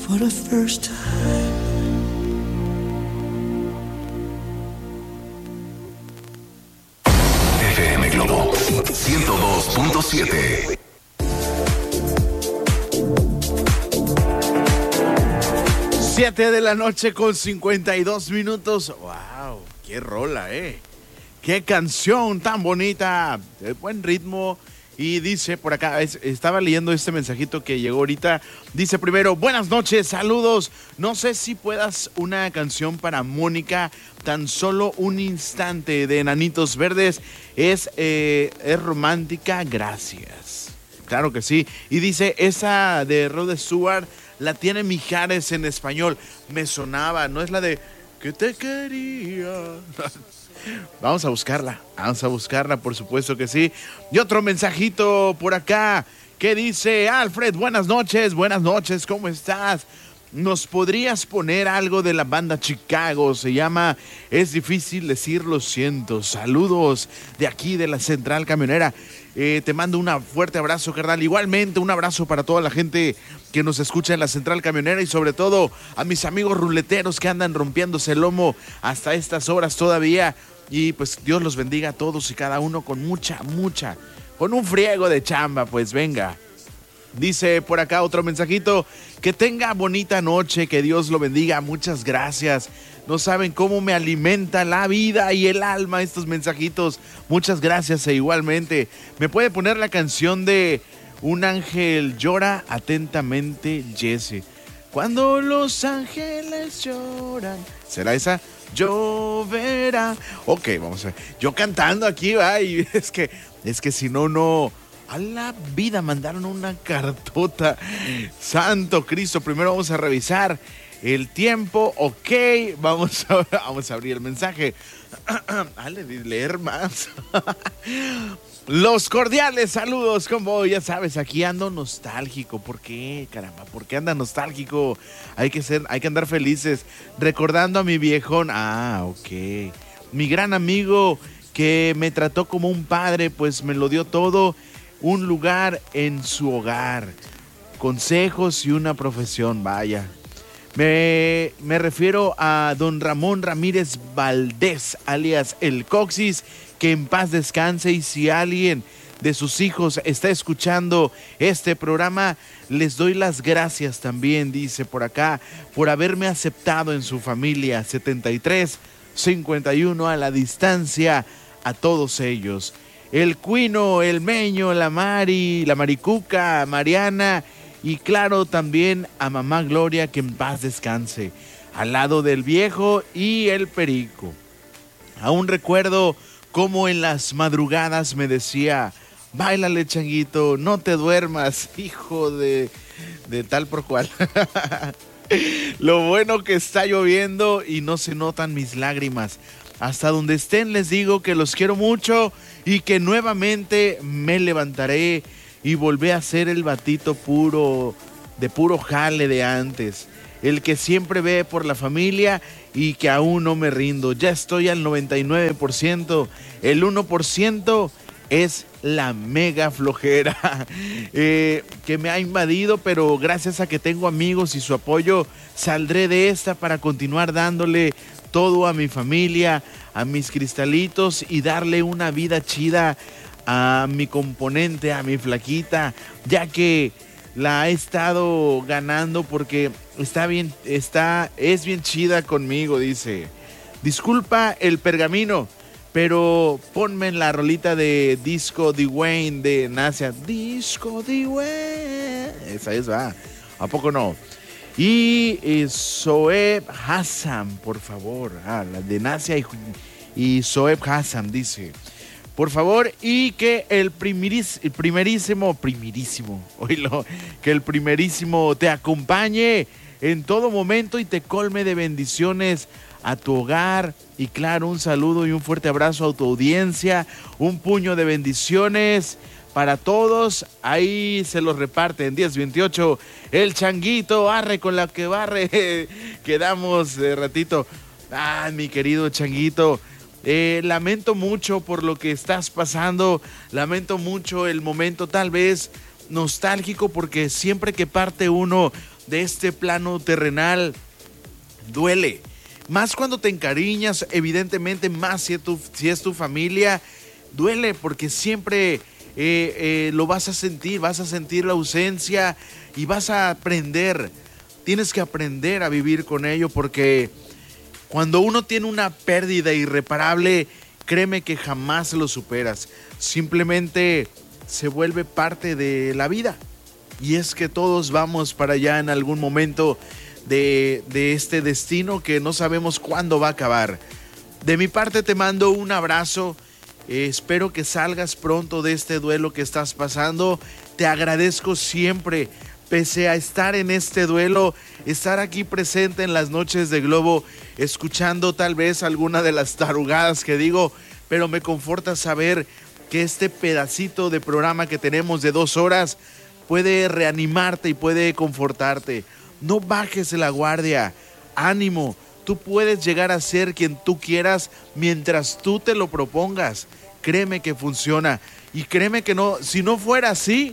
for the first time. FM Globo 102.7. Siete de la noche con 52 minutos. ¡Wow! ¡Qué rola, ¡Qué canción tan bonita! De buen ritmo. Y dice por acá, estaba leyendo este mensajito que llegó ahorita. Dice primero, buenas noches, saludos. No sé si puedas una canción para Mónica, tan solo un instante, de Enanitos Verdes. Es romántica, gracias. Claro que sí. Y dice, esa de Rod Stewart la tiene Mijares en español. Me sonaba, no es la de que te quería. Vamos a buscarla, por supuesto que sí. Y otro mensajito por acá que dice, Alfred, buenas noches, ¿cómo estás? ¿Nos podrías poner algo de la banda Chicago? Se llama Es difícil decir lo siento. Saludos de aquí de la Central Camionera. Te mando un fuerte abrazo, carnal. Igualmente un abrazo para toda la gente que nos escucha en la Central Camionera y sobre todo a mis amigos ruleteros que andan rompiéndose el lomo hasta estas horas todavía. Y pues Dios los bendiga a todos y cada uno con con un friego de chamba, pues venga. Dice por acá otro mensajito, que tenga bonita noche, que Dios lo bendiga, muchas gracias. No saben cómo me alimenta la vida y el alma estos mensajitos, muchas gracias. E igualmente, ¿me puede poner la canción de Un ángel llora? Atentamente, Jesse. Cuando los ángeles lloran. ¿Será esa? Lloverá. Ok, vamos a ver. Yo cantando aquí, va, y es que si no... A la vida mandaron una cartota. Santo Cristo, primero vamos a revisar el tiempo. Ok, vamos a abrir el mensaje. Leer más. Los cordiales saludos, como ya sabes, aquí ando nostálgico. ¿Por qué, caramba? ¿Por qué anda nostálgico? Hay que andar felices, recordando a mi viejón. Ok. Mi gran amigo que me trató como un padre, pues me lo dio todo. Un lugar en su hogar, consejos y una profesión, vaya. Me refiero a don Ramón Ramírez Valdés, alias El Coxis, que en paz descanse. Y si alguien de sus hijos está escuchando este programa, les doy las gracias también, dice por acá, por haberme aceptado en su familia. 73-51 a la distancia, a todos ellos. El Cuino, el Meño, la Mari, la Maricuca, Mariana y claro también a mamá Gloria, que en paz descanse, al lado del viejo y el Perico. Aún recuerdo cómo en las madrugadas me decía, báilale changuito, no te duermas, hijo de tal por cual. Lo bueno que está lloviendo y no se notan mis lágrimas. Hasta donde estén les digo que los quiero mucho y que nuevamente me levantaré y volveré a ser el batito de puro jale de antes. El que siempre ve por la familia y que aún no me rindo. Ya estoy al 99%. El 1% es la mega flojera que me ha invadido, pero gracias a que tengo amigos y su apoyo, saldré de esta para continuar dándole todo a mi familia, a mis cristalitos y darle una vida chida a mi componente, a mi flaquita, ya que la he estado ganando porque es bien chida conmigo, dice. Disculpa el pergamino, pero ponme en la rolita de Disco de Wayne de Nasia. Disco de Wayne. Esa es, va. ¿A poco no? Y Soeb Hassan, por favor. La de Nasia y Soeb Hassan, dice. Por favor, y que el primerísimo, oílo, que el primerísimo te acompañe en todo momento y te colme de bendiciones a tu hogar. Y claro, un saludo y un fuerte abrazo a tu audiencia, un puño de bendiciones para todos. Ahí se los reparten 10-28, el changuito, arre con la que barre. Quedamos de ratito. Mi querido changuito, lamento mucho por lo que estás pasando, lamento mucho el momento tal vez nostálgico, porque siempre que parte uno de este plano terrenal, duele. Más cuando te encariñas, evidentemente, más si es tu familia, duele porque siempre lo vas a sentir la ausencia y vas a aprender. Tienes que aprender a vivir con ello porque cuando uno tiene una pérdida irreparable, créeme que jamás lo superas. Simplemente se vuelve parte de la vida. Y es que todos vamos para allá en algún momento de este destino que no sabemos cuándo va a acabar. De mi parte te mando un abrazo. Espero que salgas pronto de este duelo que estás pasando. Te agradezco siempre, pese a estar en este duelo, estar aquí presente en las noches de Globo, escuchando tal vez alguna de las tarugadas que digo, pero me conforta saber que este pedacito de programa que tenemos de 2 horas puede reanimarte y puede confortarte. No bajes la guardia, ánimo, tú puedes llegar a ser quien tú quieras mientras tú te lo propongas. Créeme que funciona y créeme que no, si no fuera así,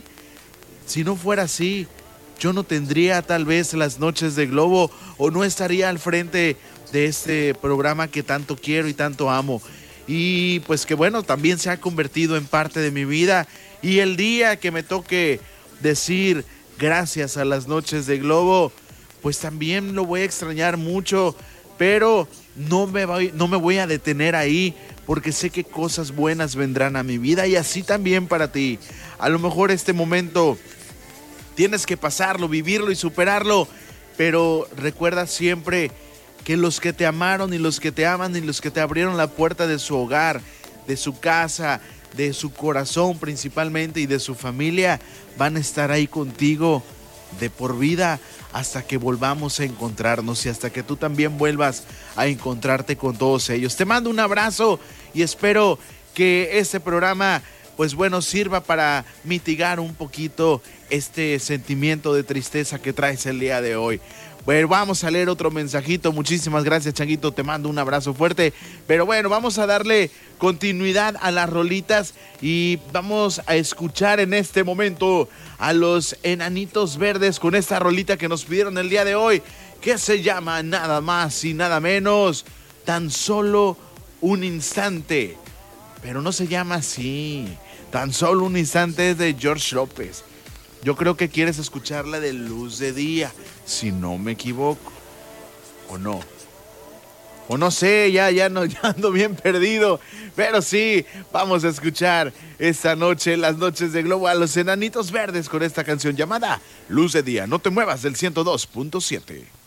yo no tendría tal vez las noches de Globo o no estaría al frente de este programa que tanto quiero y tanto amo. Y pues que bueno, también se ha convertido en parte de mi vida y el día que me toque decir gracias a las noches de Globo, pues también lo voy a extrañar mucho, pero no me voy a detener ahí porque sé que cosas buenas vendrán a mi vida y así también para ti. A lo mejor este momento tienes que pasarlo, vivirlo y superarlo, pero recuerda siempre que los que te amaron y los que te aman y los que te abrieron la puerta de su hogar, de su casa, de su corazón principalmente y de su familia, van a estar ahí contigo de por vida hasta que volvamos a encontrarnos y hasta que tú también vuelvas a encontrarte con todos ellos. Te mando un abrazo y espero que este programa, pues bueno, sirva para mitigar un poquito este sentimiento de tristeza que traes el día de hoy. Bueno, vamos a leer otro mensajito. Muchísimas gracias, Changuito. Te mando un abrazo fuerte. Pero bueno, vamos a darle continuidad a las rolitas y vamos a escuchar en este momento a los Enanitos Verdes con esta rolita que nos pidieron el día de hoy, que se llama nada más y nada menos, Tan Solo un Instante. Pero no se llama así. Tan Solo un Instante es de George López. Yo creo que quieres escucharla de Luz de Día, si no me equivoco. ¿O no? O no sé, ya ando bien perdido. Pero sí, vamos a escuchar esta noche, las noches de Globo, a los Enanitos Verdes con esta canción llamada Luz de Día. No te muevas del 102.7.